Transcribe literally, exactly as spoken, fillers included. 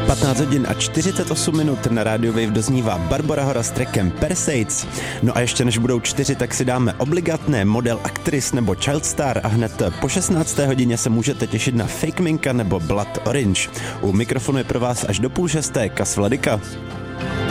patnáct hodin a čtyřicet osm minut na rádiu Wave doznívá Barbara Hora s trackem Perseids. No a ještě než budou čtyři, tak si dáme obligátné model, aktris nebo child star a hned po šestnácté hodině se můžete těšit na Fake Minka nebo Blood Orange. U mikrofonu je pro vás až do půl šesté Kas Vladyka.